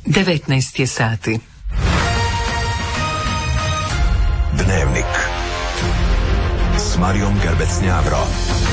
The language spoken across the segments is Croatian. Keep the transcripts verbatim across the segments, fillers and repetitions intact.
devetnaest je sati. Dnevnik s Marijom Gerbec-Njavro.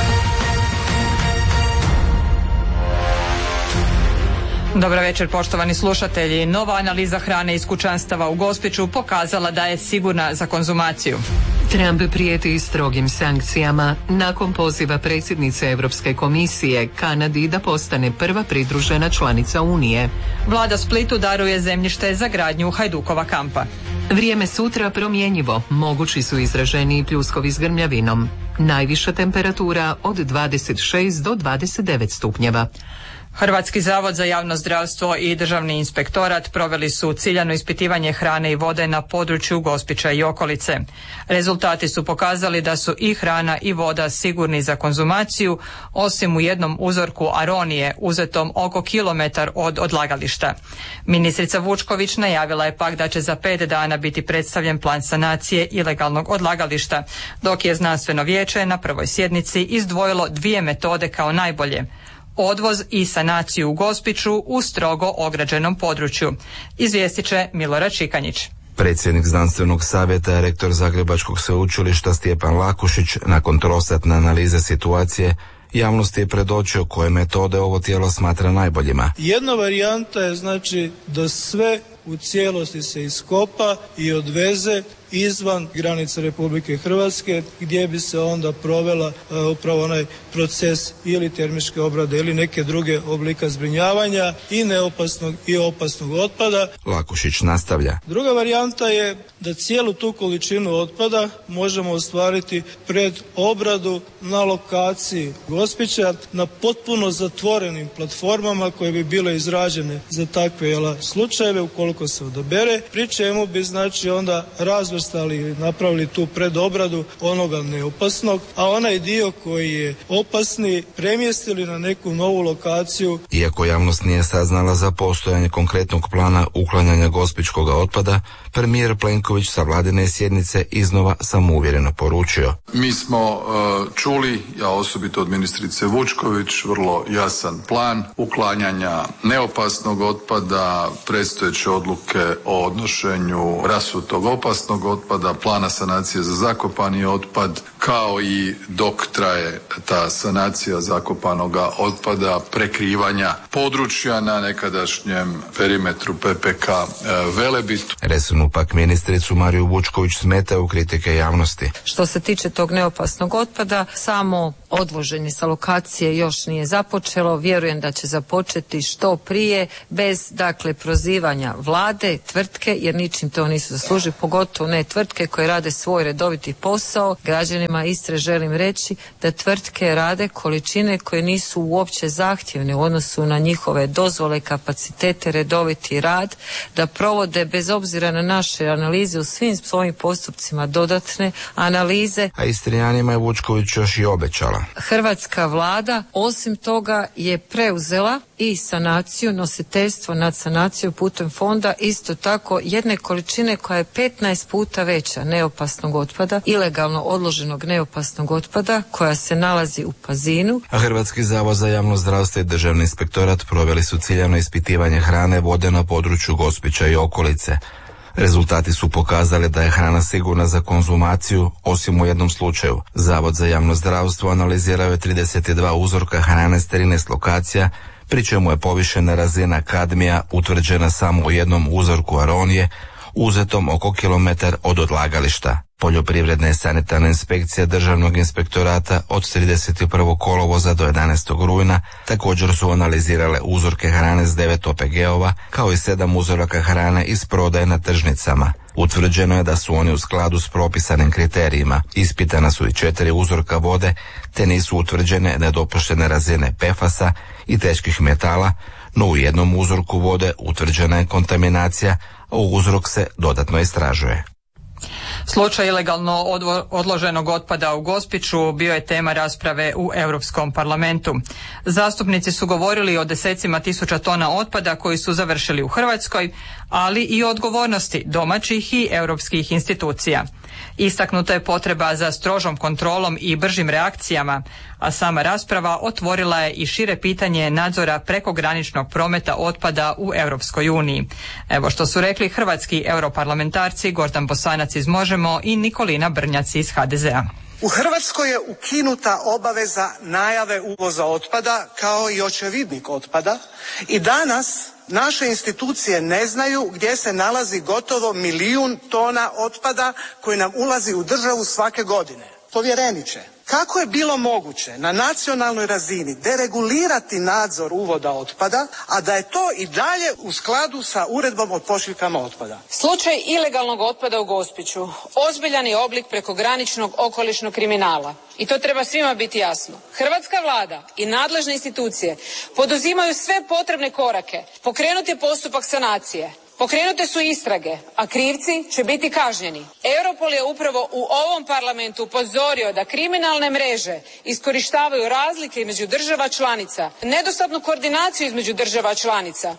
Dobro večer, poštovani slušatelji. Nova analiza hrane iz kućanstava u Gospiću pokazala da je sigurna za konzumaciju. Trump prijeti strogim sankcijama nakon poziva predsjednice Europske komisije Kanadi da postane prva pridružena članica Unije. Vlada Splitu daruje zemljište za gradnju Hajdukova kampa. Vrijeme sutra promjenjivo, mogući su izraženiji pljuskovi s grmljavinom. Najviša temperatura od dvadeset šest do dvadeset devet stupnjeva. Hrvatski zavod za javno zdravstvo i Državni inspektorat proveli su ciljano ispitivanje hrane i vode na području Gospića i okolice. Rezultati su pokazali da su i hrana i voda sigurni za konzumaciju, osim u jednom uzorku aronije uzetom oko kilometar od odlagališta. Ministrica Vučković najavila je pak da će za pet dana biti predstavljen plan sanacije ilegalnog odlagališta, dok je znanstveno vijeće na prvoj sjednici izdvojilo dvije metode kao najbolje: odvoz i sanaciju u Gospiću u strogo ograđenom području. Izvijestit će Milorad Šikanjić. Predsjednik znanstvenog savjeta, rektor Zagrebačkog sveučilišta Stjepan Lakušić, nakon trosatne analize situacije, javnosti je predočio koje metode ovo tijelo smatra najboljima. Jedna varijanta je znači da sve u cijelosti se iskopa i odveze izvan granica Republike Hrvatske, gdje bi se onda provela uh, upravo onaj proces ili termičke obrade ili neke druge oblika zbrinjavanja i neopasnog i opasnog otpada. Lakušić nastavlja. Druga varijanta je da cijelu tu količinu otpada možemo ostvariti pred obradu na lokaciji Gospića na potpuno zatvorenim platformama koje bi bile izrađene za takve jela, slučajeve ukoliko se odabere, pri čemu bi znači onda razvrstali i napravili tu predobradu onoga neopasnog, a onaj dio koji je opasni premjestili na neku novu lokaciju. Iako javnost nije saznala za postojanje konkretnog plana uklanjanja gospićkog otpada, premijer Plenković sa vladine sjednice iznova samouvjereno poručio. Mi smo uh, čuli, ja osobito od ministrice Vučković, vrlo jasan plan uklanjanja neopasnog otpada, predstojeće odluke o odnošenju rasutog opasnog otpada, plana sanacije za zakopani otpad, kao i dok traje ta sanacija zakopanoga otpada, prekrivanja područja na nekadašnjem perimetru P P K Velebit. Resornu pak ministricu Mariju Vučković smetaju kritike javnosti. Što se tiče tog neopasnog otpada, samo odvoženje sa lokacije još nije započelo. Vjerujem da će započeti što prije, bez dakle prozivanja vlade, tvrtke, jer ničim to nisu zaslužili, pogotovo ne tvrtke koje rade svoj redoviti posao. Građanima Istre želim reći da tvrtke rade količine koje nisu uopće zahtjevne u odnosu na njihove dozvole, kapacitete, redoviti rad, da provode bez obzira na naše analize u svim svojim postupcima dodatne analize. A Istrijanima je Vučković još i obećala. Hrvatska vlada osim toga je preuzela i sanaciju, nositeljstvo nad sanacijom putem fonda, isto tako jedne količine koja je petnaest puta veća neopasnog otpada, ilegalno odloženog neopasnog otpada, koja se nalazi u Pazinu. A Hrvatski zavod za javno zdravstvo i Državni inspektorat proveli su ciljano ispitivanje hrane, vode na području Gospića i okolice. Rezultati su pokazali da je hrana sigurna za konzumaciju, osim u jednom slučaju. Zavod za javno zdravstvo analizirao je trideset dva uzorka hrane s trinaest lokacija, pri čemu je povišena razina kadmija utvrđena samo u jednom uzorku aronije, uzetom oko kilometar od odlagališta. Poljoprivredna i sanitarna inspekcija Državnog inspektorata od trideset prvog kolovoza do jedanaestog rujna također su analizirale uzorke hrane s devet O P G-ova, kao i sedam uzoraka hrane iz prodaje na tržnicama. Utvrđeno je da su oni u skladu s propisanim kriterijima. Ispitana su i četiri uzorka vode, te nisu utvrđene nedopuštene razine P F A S-a i teških metala, no u jednom uzorku vode utvrđena je kontaminacija, a uzrok se dodatno istražuje. Slučaj ilegalno odvo- odloženog otpada u Gospiću bio je tema rasprave u Europskom parlamentu. Zastupnici su govorili o desecima tisuća tona otpada koji su završili u Hrvatskoj, ali i o odgovornosti domaćih i europskih institucija. Istaknuta je potreba za strožom kontrolom i bržim reakcijama, a sama rasprava otvorila je i šire pitanje nadzora prekograničnog prometa otpada u Europskoj uniji. Evo što su rekli hrvatski europarlamentarci Gordan Bosanac iz Možemo i Nikolina Brnjac iz ha de zea. U Hrvatskoj je ukinuta obaveza najave uvoza otpada kao i očevidnik otpada i danas naše institucije ne znaju gdje se nalazi gotovo milijun tona otpada koji nam ulazi u državu svake godine. Povjereniče, kako je bilo moguće na nacionalnoj razini deregulirati nadzor uvoda otpada, a da je to i dalje u skladu sa uredbom o pošiljkama otpada? Slučaj ilegalnog otpada u Gospiću ozbiljan je oblik prekograničnog okolišnog kriminala. I to treba svima biti jasno. Hrvatska vlada i nadležne institucije poduzimaju sve potrebne korake. Pokrenut je postupak sanacije. Pokrenute su istrage, a krivci će biti kažnjeni. Europol je upravo u ovom parlamentu upozorio da kriminalne mreže iskorištavaju razlike između država članica, nedostatnu koordinaciju između država članica.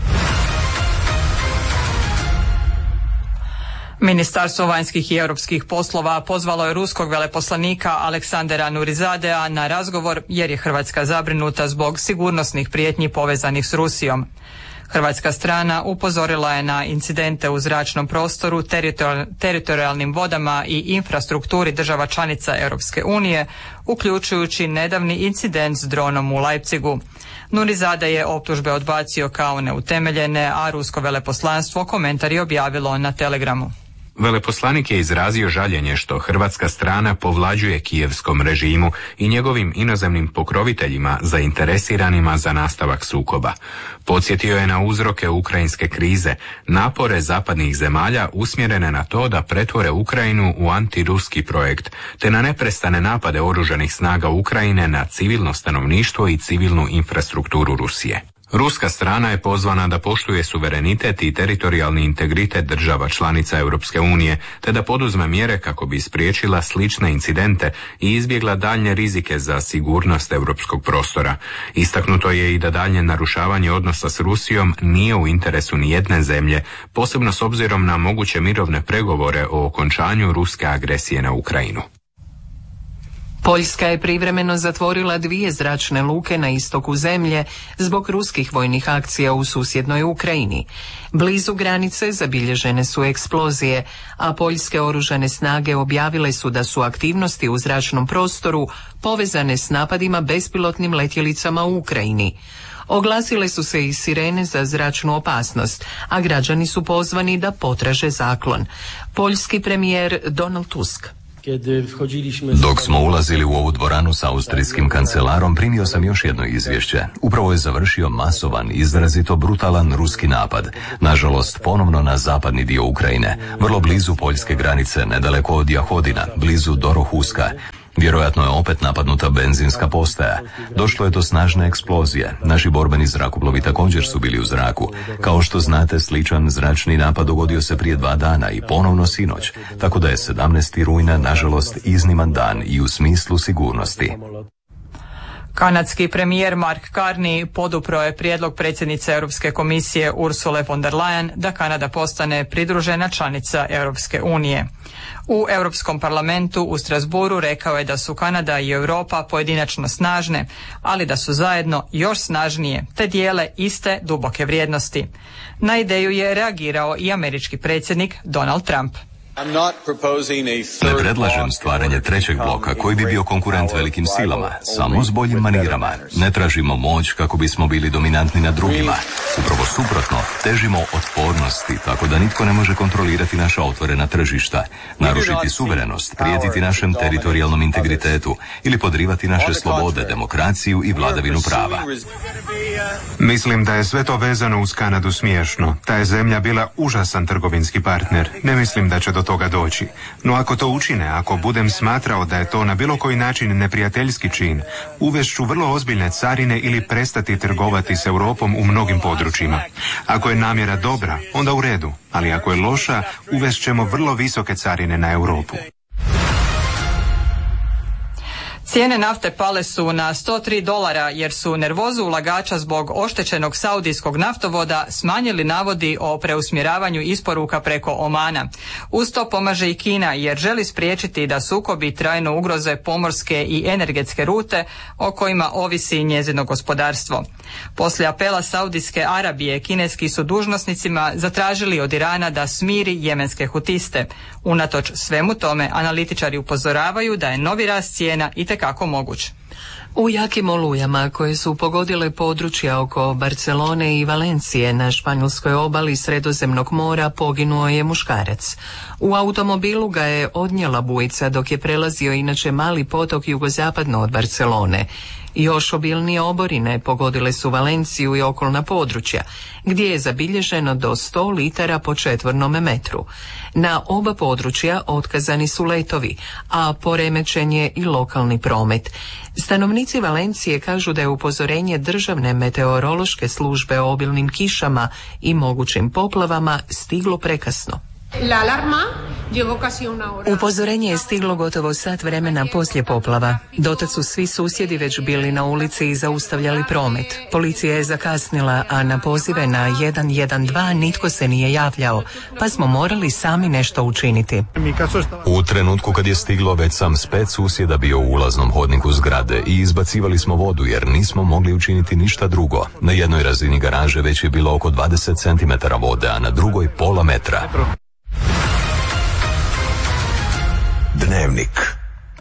Ministarstvo vanjskih i europskih poslova pozvalo je ruskog veleposlanika Aleksandera Nurizadea na razgovor jer je Hrvatska zabrinuta zbog sigurnosnih prijetnji povezanih s Rusijom. Hrvatska strana upozorila je na incidente u zračnom prostoru, teritori- teritorijalnim vodama i infrastrukturi država članica Europske unije, uključujući nedavni incident s dronom u Leipzigu. Nurizade je optužbe odbacio kao neutemeljene, a rusko veleposlanstvo komentar je objavilo na Telegramu. Veleposlanik je izrazio žaljenje što hrvatska strana povlađuje kijevskom režimu i njegovim inozemnim pokroviteljima zainteresiranima za nastavak sukoba. Podsjetio je na uzroke ukrajinske krize, napore zapadnih zemalja usmjerene na to da pretvore Ukrajinu u antiruski projekt, te na neprestane napade oružanih snaga Ukrajine na civilno stanovništvo i civilnu infrastrukturu Rusije. Ruska strana je pozvana da poštuje suverenitet i teritorijalni integritet država članica Europske unije, te da poduzme mjere kako bi spriječila slične incidente i izbjegla daljnje rizike za sigurnost europskog prostora. Istaknuto je i da daljnje narušavanje odnosa s Rusijom nije u interesu nijedne zemlje, posebno s obzirom na moguće mirovne pregovore o okončanju ruske agresije na Ukrajinu. Poljska je privremeno zatvorila dvije zračne luke na istoku zemlje zbog ruskih vojnih akcija u susjednoj Ukrajini. Blizu granice zabilježene su eksplozije, a poljske oružane snage objavile su da su aktivnosti u zračnom prostoru povezane s napadima bespilotnim letjelicama u Ukrajini. Oglasile su se i sirene za zračnu opasnost, a građani su pozvani da potraže zaklon. Poljski premijer Donald Tusk. Dok smo ulazili u ovu dvoranu sa austrijskim kancelarom, primio sam još jedno izvješće. Upravo je završio masovan, izrazito brutalan ruski napad. Nažalost, ponovno na zapadni dio Ukrajine, vrlo blizu poljske granice, nedaleko od Jahodina, blizu Dorohuska. Vjerojatno je opet napadnuta benzinska postaja. Došlo je do snažne eksplozije. Naši borbeni zrakoplovi također su bili u zraku. Kao što znate, sličan zračni napad dogodio se prije dva dana i ponovno sinoć. Tako da je sedamnaestog rujna, nažalost, izniman dan i u smislu sigurnosti. Kanadski premijer Mark Carney podupro je prijedlog predsjednice Europske komisije Ursule von der Leyen da Kanada postane pridružena članica Europske unije. U Europskom parlamentu u Strasbourgu rekao je da su Kanada i Europa pojedinačno snažne, ali da su zajedno još snažnije, te dijele iste duboke vrijednosti. Na ideju je reagirao i američki predsjednik Donald Trump. Ne predlažem stvaranje trećeg bloka koji bi bio konkurent velikim silama, samo s boljim manirama. Ne tražimo moć kako bismo bili dominantni nad drugima. Upravo suprotno, težimo otpornosti tako da nitko ne može kontrolirati naša otvorena tržišta, narušiti suverenost, prijetiti našem teritorijalnom integritetu ili podrivati naše slobode, demokraciju i vladavinu prava. Mislim da je sve to vezano uz Kanadu smiješno. Ta je zemlja bila užasan trgovinski partner. Ne mislim da će do toga doći. No ako to učine, ako budem smatrao da je to na bilo koji način neprijateljski čin, uvešću vrlo ozbiljne carine ili prestati trgovati s Europom u mnogim područjima. Ako je namjera dobra, onda u redu, ali ako je loša, uvešćemo vrlo visoke carine na Europu. Cijene nafte pale su na sto tri dolara jer su nervozu ulagača zbog oštećenog saudijskog naftovoda smanjili navodi o preusmjeravanju isporuka preko Omana. Uz to pomaže i Kina jer želi spriječiti da sukobi trajno ugroze pomorske i energetske rute o kojima ovisi njezino gospodarstvo. Poslije apela Saudijske Arabije, kineski su dužnosnicima zatražili od Irana da smiri jemenske hutiste. Unatoč svemu tome, analitičari upozoravaju da je novi rast cijena itekako moguć. U jakim olujama koje su pogodile područja oko Barcelone i Valencije na španjolskoj obali Sredozemnog mora poginuo je muškarac. U automobilu ga je odnijela bujica dok je prelazio inače mali potok jugozapadno od Barcelone. Još obilnije oborine pogodile su Valenciju i okolna područja, gdje je zabilježeno do sto litara po četvornom metru. Na oba područja otkazani su letovi, a poremećen je i lokalni promet. Stanovnici Valencije kažu da je upozorenje državne meteorološke službe o obilnim kišama i mogućim poplavama stiglo prekasno. Upozorenje je stiglo gotovo sat vremena poslije poplava. Dotad su svi susjedi već bili na ulici i zaustavljali promet. Policija je zakasnila, a na pozive na jedan jedan dva nitko se nije javljao, pa smo morali sami nešto učiniti. U trenutku kad je stiglo, već sam spet susjeda bio u ulaznom hodniku zgrade i izbacivali smo vodu jer nismo mogli učiniti ništa drugo. Na jednoj razini garaže već je bilo oko dvadeset centimetara vode, a na drugoj pola metra. Dnevnik.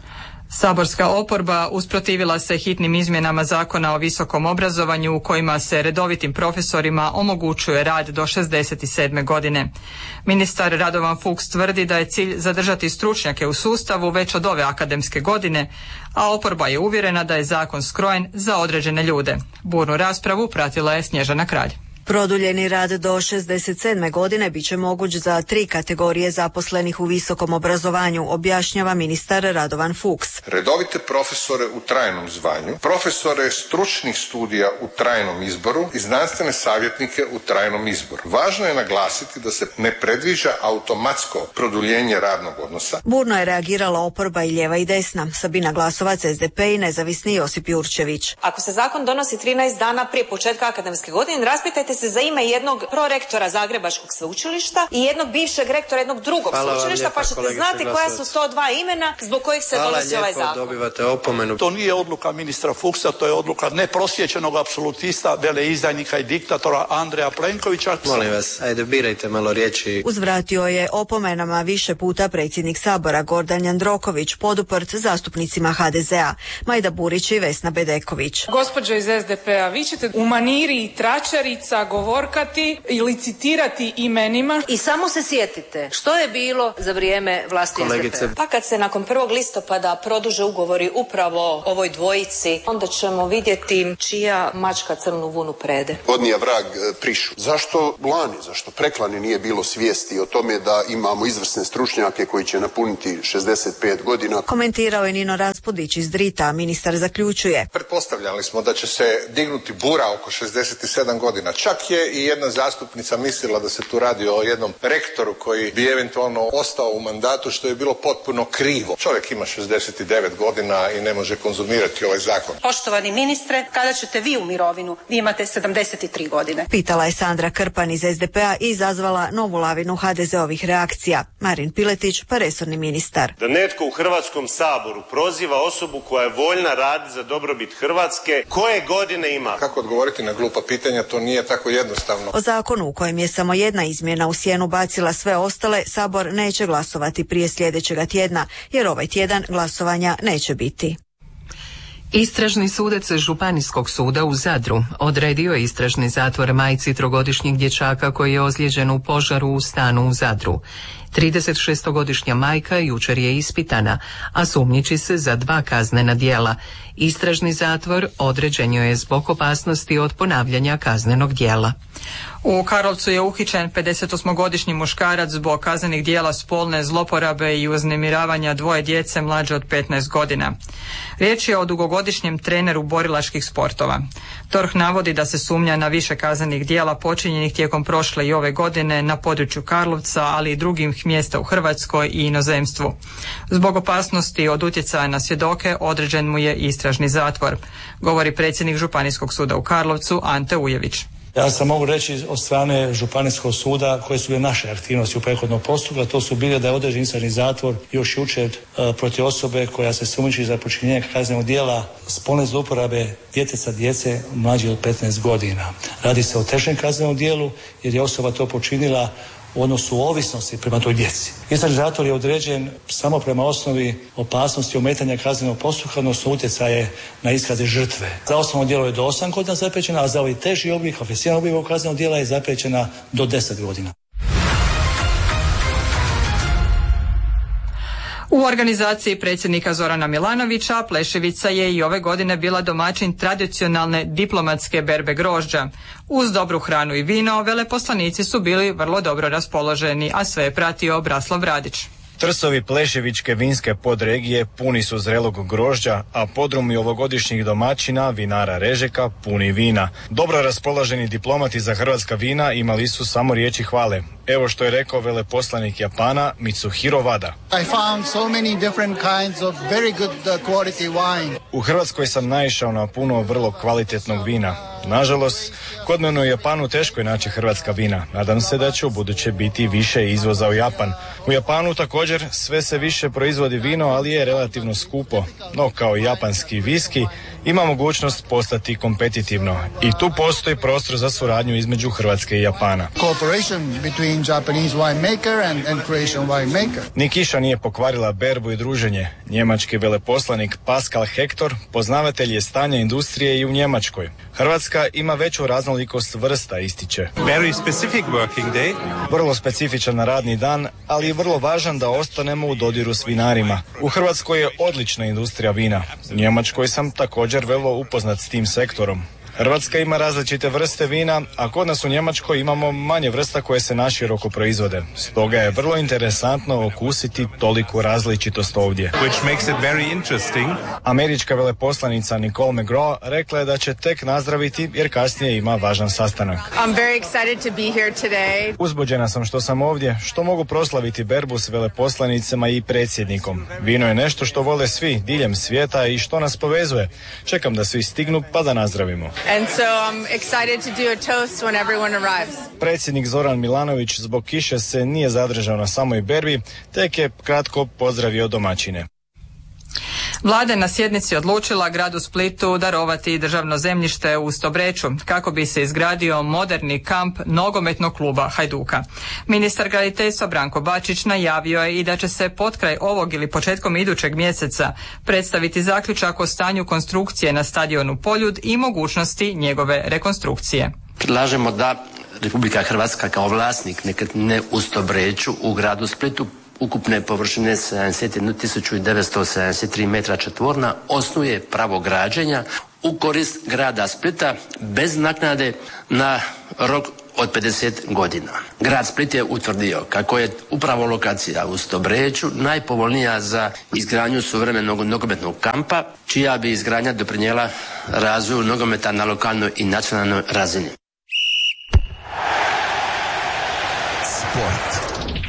Saborska oporba usprotivila se hitnim izmjenama Zakona o visokom obrazovanju u kojima se redovitim profesorima omogućuje rad do šezdeset sedme godine. Ministar Radovan Fuchs tvrdi da je cilj zadržati stručnjake u sustavu već od ove akademske godine, a oporba je uvjerena da je zakon skrojen za određene ljude. Burnu raspravu pratila je Snježana Kralj. Produljeni rad do šezdeset sedme godine bit će moguć za tri kategorije zaposlenih u visokom obrazovanju, objašnjava ministar Radovan Fuchs. Redovite profesore u trajnom zvanju, profesore stručnih studija u trajnom izboru i znanstvene savjetnike u trajnom izboru. Važno je naglasiti da se ne predviđa automatsko produljenje radnog odnosa. Burno je reagirala oporba i lijeva i desna. Sabina Glasovac, S D P i nezavisni Josip Jurčević. Ako se zakon donosi trinaest dana prije početka akademske godine, raspitajte se za ime jednog prorektora Zagrebačkog sveučilišta i jednog bivšeg rektora jednog drugog Hvala sveučilišta, lijepa, pa ćete znati koja su to dva imena zbog kojih se Hvala donosi lijepo, ovaj zakon. Dobivate opomenu. To nije odluka ministra Fuchsa, to je odluka neprosječenog apsolutista, veleizdajnika i diktatora Andreja Plenkovića. Molim vas, ajde birajte malo riječi. Uzvratio je opomenama više puta predsjednik Sabora Gordan Jandroković, poduprt zastupnicima H D Z A, Majda Burić i Vesna Bedeković. Gospođo iz S D P-a, vi ćete u maniri tračarica govorkati i licitirati imenima. I samo se sjetite što je bilo za vrijeme vlasti S D P-a. Pa kad se nakon prvog listopada produže ugovori upravo ovoj dvojici, onda ćemo vidjeti čija mačka crnu vunu prede. Odnija vrag prišu. Zašto lani, zašto preklani nije bilo svijesti o tome da imamo izvrsne stručnjake koji će napuniti šezdeset pet godina? Komentirao je Nino Raspudić iz Drita, ministar zaključuje. Pretpostavljali smo da će se dignuti bura oko šezdeset sedam godina. Čak je i jedna zastupnica mislila da se tu radi o jednom rektoru koji bi eventualno ostao u mandatu, što je bilo potpuno krivo. Čovjek ima šezdeset devet godina i ne može konzumirati ovaj zakon. Poštovani ministre, kada ćete vi u mirovinu? Vi imate sedamdeset tri godine. Pitala je Sandra Krpan iz S D P-a i izazvala novu lavinu H D Z-ovih reakcija. Marin Piletić, pa resorni ministar. Da netko u Hrvatskom saboru proziva osobu koja je voljna raditi za dobrobit Hrvatske, koje godine ima? Kako odgovoriti na glupa pitanja, to nije tako jednostavno. O zakonu u kojem je samo jedna izmjena u sjenu bacila sve ostale, Sabor neće glasovati prije sljedećega tjedna, jer ovaj tjedan glasovanja neće biti. Istražni sudac Županijskog suda u Zadru odredio je istražni zatvor majci trogodišnjeg dječaka koji je ozlijeđen u požaru u stanu u Zadru. tridesetšestogodišnja majka jučer je ispitana, a sumnjiči se za dva kaznena djela. Istražni zatvor određen joj je zbog opasnosti od ponavljanja kaznenog djela. U Karlovcu je uhićen pedesetosmogodišnji muškarac zbog kaznenih dijela spolne zloporabe i uznemiravanja dvoje djece mlađe od petnaest godina. Riječ je o dugogodišnjem treneru borilačkih sportova. T O R H navodi da se sumnja na više kaznenih dijela počinjenih tijekom prošle i ove godine na području Karlovca, ali i drugih mjesta u Hrvatskoj i inozemstvu. Zbog opasnosti od utjecaja na svjedoke određen mu je istražni zatvor, govori predsjednik Županijskog suda u Karlovcu Ante Ujević. Ja sam mogu reći od strane Županijskog suda koje su bile naše aktivnosti u prethodnom postupku, to su bile da je određen istražni zatvor još jučer e, protiv osobe koja se sumnjiči za počinjenje kaznenog djela spolne zlouporabe djeteta djece mlađe od petnaest godina. Radi se o težem kaznenom djelu jer je osoba to počinila u odnosu ovisnosti prema toj djeci. Istražni zatvor je određen samo prema osnovi opasnosti ometanja kaznenog postupka, odnosno utjecaje na iskaze žrtve. Za osnovno djelo je do osam godina zapriječena, a za ovaj teži oblik, ofenzivan oblik ovog kaznenog djela je zapriječena do deset godina. U organizaciji predsjednika Zorana Milanovića Pleševica je i ove godine bila domaćin tradicionalne diplomatske berbe grožđa. Uz dobru hranu i vino, veleposlanici su bili vrlo dobro raspoloženi, a sve je pratio Braslav Radić. Trsovi Pleševičke vinske podregije puni su zrelog grožđa, a podrumi ovogodišnjih domaćina, vinara Režeka, puni vina. Dobro raspoloženi diplomati za hrvatska vina imali su samo riječi hvale. Evo što je rekao veleposlanik Japana Mitsuhiro Wada. I found so many different kinds of very good quality wine. U Hrvatskoj sam naišao na puno vrlo kvalitetnog vina. Nažalost, kod mene u Japanu teško je naći hrvatska vina. Nadam se da će u buduće biti više izvoza u Japan. U Japanu također sve se više proizvodi vino, ali je relativno skupo. No kao i japanski viski, ima mogućnost postati kompetitivno. I tu postoji prostor za suradnju između Hrvatske i Japana. Cooperation between Japanese winemaker and, and Croatian winemaker. Ni kiša nije pokvarila berbu i druženje. Njemački veleposlanik Pascal Hector poznavatelj je stanja industrije i u Njemačkoj. Hrvatska ima veću raznolikost vrsta, ističe. Very specific working day. Vrlo specifičan radni dan, ali je vrlo važan da ostanemo u dodiru s vinarima. U Hrvatskoj je odlična industrija vina. U Njemačkoj sam također vrlo upoznat s tim sektorom. Hrvatska ima različite vrste vina, a kod nas u Njemačkoj imamo manje vrsta koje se naširoko proizvode. Stoga je vrlo interesantno okusiti toliku različitost ovdje. Which makes it very interesting. Američka veleposlanica Nicole McGraw rekla je da će tek nazdraviti jer kasnije ima važan sastanak. I'm very excited to be here today. Uzbuđena sam što sam ovdje, što mogu proslaviti berbu s veleposlanicama i predsjednikom. Vino je nešto što vole svi diljem svijeta i što nas povezuje. Čekam da svi stignu pa da nazdravimo. And so I'm excited to do a toast when everyone arrives. Predsjednik Zoran Milanović zbog kiše se nije zadržao na samoj berbi, tek je kratko pozdravio domaćine. Vlada je na sjednici odlučila gradu Splitu darovati državno zemljište u Stobreču kako bi se izgradio moderni kamp nogometnog kluba Hajduka. Ministar graditeljstva Branko Bačić najavio je i da će se potkraj ovog ili početkom idućeg mjeseca predstaviti zaključak o stanju konstrukcije na stadionu Poljud i mogućnosti njegove rekonstrukcije. Predlažemo da Republika Hrvatska kao vlasnik nekretnine u Stobreču u gradu Splitu ukupne površine sedamdeset jednu tisuću devetsto sedamdeset tri metra četvorna osnuje pravo građenja u korist grada Splita bez naknade na rok od pedeset godina. Grad Split je utvrdio kako je upravo lokacija u Stobreču najpovoljnija za izgradnju suvremenog nogometnog kampa, čija bi izgradnja doprinijela razvoju nogometa na lokalnoj i nacionalnoj razini. Sport.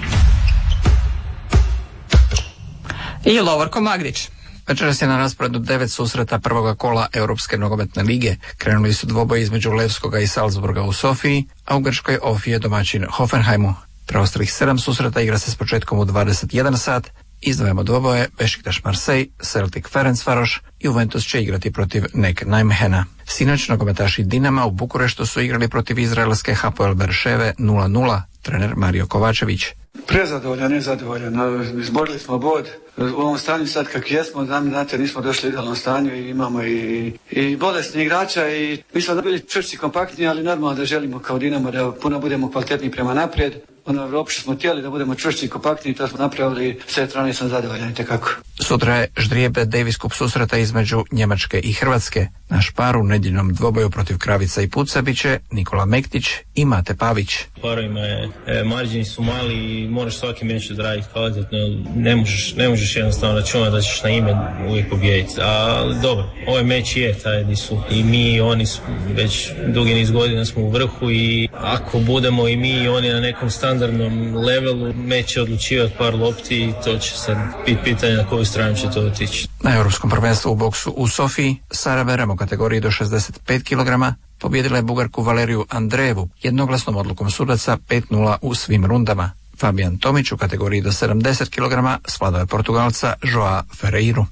I Lovorko Magdić. Večeras je na rasporedu devet susreta prvoga kola Europske nogometne lige. Krenuli su dvoboji između Levskoga i Salzburga u Sofiji, a u Grčkoj Ofi je domaćin Hoffenheimu. Preostalih sedam susreta igra se s početkom u dvadeset jedan sat. Izdvajamo dvoboje Bešiktaš Marseille, Celtic Ferencvaroš, Juventus će igrati protiv Nek Nijmehena. Sinoć nogometaši Dinama u Bukureštu su igrali protiv izraelske Hapoel Berševe nula nula, trener Mario Kovačević. Prezadovoljan, nezadovoljan. Izborili smo bod. U ovom stanju sad kak jesmo, znate, nismo došli u idealnom stanju i imamo i, i bolesni igrača i mi smo bili čvršći, kompaktni, ali normalno da želimo kao Dinamo da puno budemo kvalitetniji prema naprijed. U Europi smo htjeli da budemo čvršći i kompaktniji, to smo napravili, s te strane sam zadovoljan i tekako. Sutra je ždrijebe Davis Cup susreta između Njemačke i Hrvatske. Naš par u nedjeljnom dvoboju protiv Kravica i Puca bit će Nikola Mektić i Mate Pavić. Parovima je, e, marđini su mali i moraš svaki meč odraditi kvalitetno. Ne možeš, ne možeš jednostavno računati da ćeš na ime uvijek pobijediti. Ali dobro, ovaj meč je taj di su i mi i oni su već dugi niz godina smo u vrhu i ako budemo i mi i oni na nekom standardnom levelu, meč će odlučivati par lopti i to će sad biti pitanje na koju stranu će to otići. Na Europskom prvenstvu u boksu u Sofiji Sara Verem u kategoriji do šezdeset pet kilograma pobjedila je Bugarku Valeriju Andrejevu jednoglasnom odlukom sudaca pet nula u svim rundama. Fabijan Tomić u kategoriji do sedamdeset kilograma svladao je Portugalca Joa Ferreiru.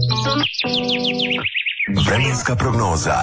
Vremenska prognoza.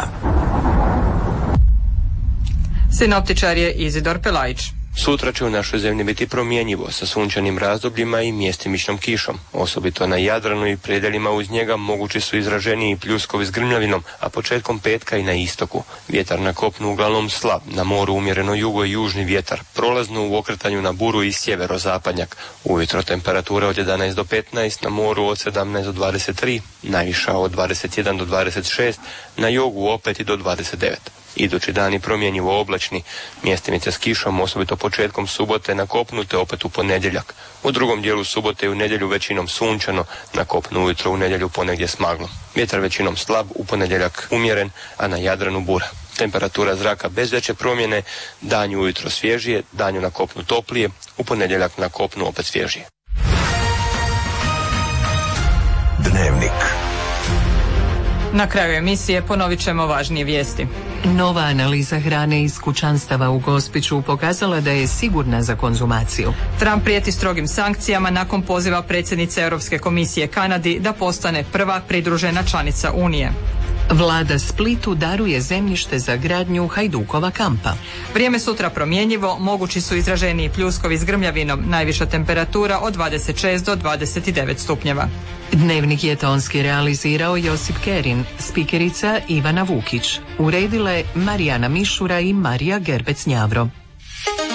Sinoptičar je Izidor Pelajić. Sutra će u našoj zemlji biti promjenjivo sa sunčanim razdobljima i mjestimičnom kišom. Osobito na Jadranu i predjelima uz njega mogući su izraženiji pljuskovi s grmljavinom, a početkom petka i na istoku. Vjetar na kopnu uglavnom slab, na moru umjereno jugo i južni vjetar, prolazno u okretanju na buru i sjeverozapadnjak. Ujutro temperatura od jedanaest do petnaest, na moru od sedamnaest do dvadeset tri, najviša od dvadeset jedan do dvadeset šest, na jugu opet i do dvadeset devet. Idući dani promjenjivo oblačni, mjestimice s kišom, osobito početkom subote na kopnu te opet u ponedjeljak. U drugom dijelu subote i u nedjelju većinom sunčano, na kopnu ujutro u nedjelju ponegdje s maglom. Vjetar većinom slab, u ponedjeljak umjeren, a na Jadranu bura. Temperatura zraka bez veće promjene, danju ujutro svježije, danju na kopnu toplije, u ponedjeljak na kopnu opet svježije. Dnevnik. Na kraju emisije ponovit ćemo važnije vijesti. Nova analiza hrane iz kućanstava u Gospiću pokazala da je sigurna za konzumaciju. Trump prijeti strogim sankcijama nakon poziva predsjednice Europske komisije Kanadi da postane prva pridružena članica Unije. Vlada Splitu daruje zemljište za gradnju Hajdukova kampa. Vrijeme sutra promjenjivo, mogući su izraženiji pljuskovi s grmljavinom, najviša temperatura od dvadeset šest do dvadeset devet stupnjeva. Dnevnik je tonski realizirao Josip Kerin, spikerica Ivana Vukić. Uredile Marijana Mišura i Marija Gerbec-Njavro.